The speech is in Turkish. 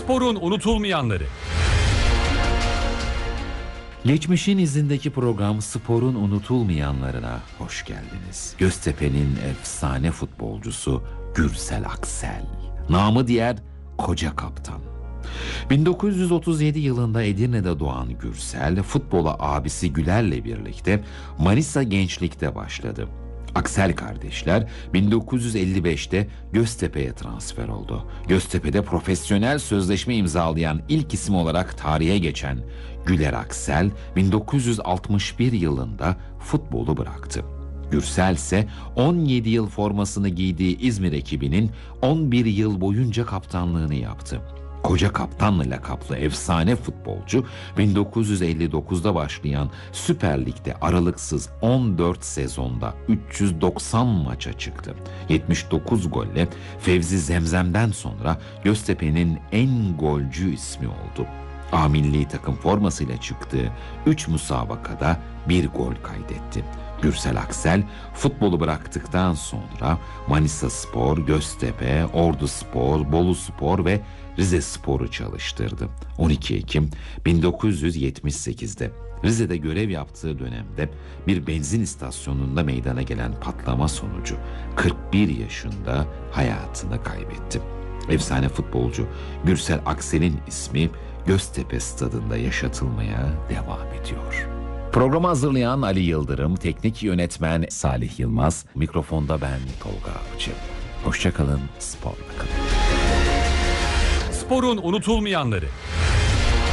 Sporun unutulmayanları. Geçmişin izindeki program Sporun unutulmayanlarına hoş geldiniz. Göztepe'nin efsane futbolcusu Gürsel Aksel. Namı diğer Koca Kaptan. 1937 yılında Edirne'de doğan Gürsel, futbola abisi Güler'le birlikte Manisa Gençlik'te başladı. Aksel kardeşler 1955'te Göztepe'ye transfer oldu. Göztepe'de profesyonel sözleşme imzalayan ilk isim olarak tarihe geçen Güler Aksel 1961 yılında futbolu bıraktı. Gürsel ise 17 yıl formasını giydiği İzmir ekibinin 11 yıl boyunca kaptanlığını yaptı. Koca Kaptan'la lakaplı efsane futbolcu 1959'da başlayan Süper Lig'de aralıksız 14 sezonda 390 maça çıktı. 79 golle Fevzi Zemzem'den sonra Göztepe'nin en golcü ismi oldu. A milli takım formasıyla çıktığı 3 müsabakada 1 gol kaydetti. Gürsel Aksel futbolu bıraktıktan sonra Manisa Spor, Göztepe, Ordu Spor, Bolu Spor ve Rize Spor'u çalıştırdı. 12 Ekim 1978'de Rize'de görev yaptığı dönemde bir benzin istasyonunda meydana gelen patlama sonucu 41 yaşında hayatını kaybetti. Efsane futbolcu Gürsel Aksel'in ismi Göztepe Stadı'nda yaşatılmaya devam ediyor. Programı hazırlayan Ali Yıldırım, teknik yönetmen Salih Yılmaz, mikrofonda ben Tolga Avcı. Hoşça kalın, sporla kalın. Sporun unutulmayanları.